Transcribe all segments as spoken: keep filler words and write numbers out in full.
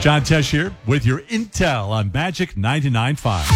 John Tesh here with your intel on Magic ninety-nine point five.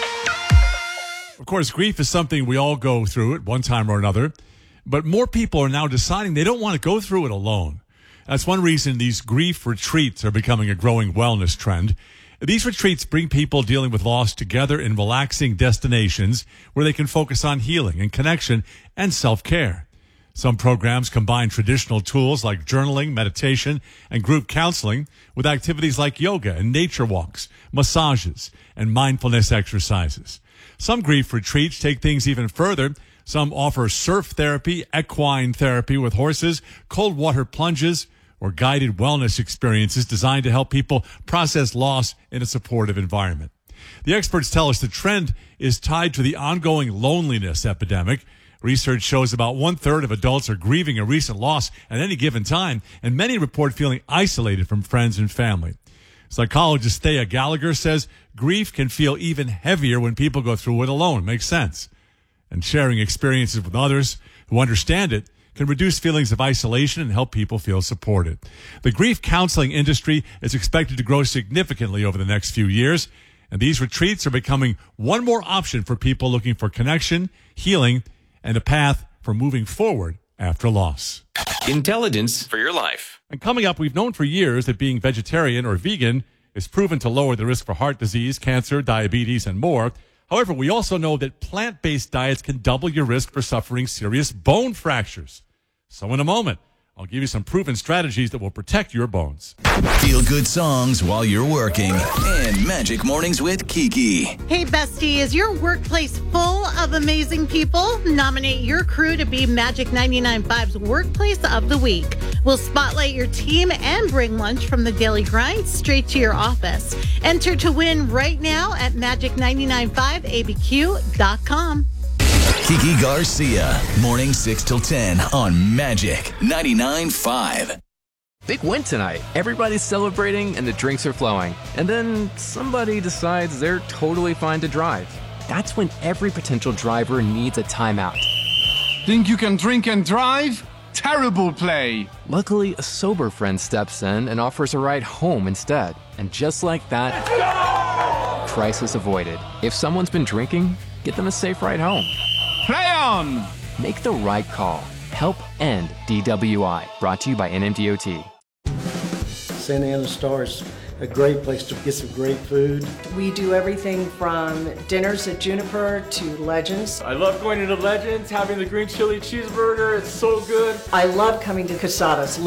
Of course, grief is something we all go through at one time or another, but more people are now deciding they don't want to go through it alone. That's one reason these grief retreats are becoming a growing wellness trend. These retreats bring people dealing with loss together in relaxing destinations where they can focus on healing and connection and self-care. Some programs combine traditional tools like journaling, meditation, and group counseling with activities like yoga and nature walks, massages, and mindfulness exercises. Some grief retreats take things even further. Some offer surf therapy, equine therapy with horses, cold water plunges, or guided wellness experiences designed to help people process loss in a supportive environment. The experts tell us the trend is tied to the ongoing loneliness epidemic. Research shows about one-third of adults are grieving a recent loss at any given time, and many report feeling isolated from friends and family. Psychologist Thea Gallagher says grief can feel even heavier when people go through it alone. Makes sense. And sharing experiences with others who understand it can reduce feelings of isolation and help people feel supported. The grief counseling industry is expected to grow significantly over the next few years, and these retreats are becoming one more option for people looking for connection, healing, and a path for moving forward after loss. Intelligence for your life. And coming up, we've known for years that being vegetarian or vegan is proven to lower the risk for heart disease, cancer, diabetes, and more. However, we also know that plant-based diets can double your risk for suffering serious bone fractures. So in a moment, I'll give you some proven strategies that will protect your bones. Feel good songs while you're working. And Magic Mornings with Kiki. Hey, bestie, is your workplace full of amazing people? Nominate your crew to be Magic ninety-nine point five's Workplace of the Week. We'll spotlight your team and bring lunch from the Daily Grind straight to your office. Enter to win right now at magic nine nine five A B Q dot com. Kiki Garcia, morning six till ten on Magic ninety-nine point five. Big win tonight. Everybody's celebrating and the drinks are flowing. And then somebody decides they're totally fine to drive. That's when every potential driver needs a timeout. Think you can drink and drive? Terrible play. Luckily, a sober friend steps in and offers a ride home instead. And just like that, crisis avoided. If someone's been drinking, get them a safe ride home. Play on! Make the right call. Help end D W I. Brought to you by N M D O T. Santa Ana Star is a great place to get some great food. We do everything from dinners at Juniper to Legends. I love going into Legends, having the green chili cheeseburger. It's so good. I love coming to Casadas.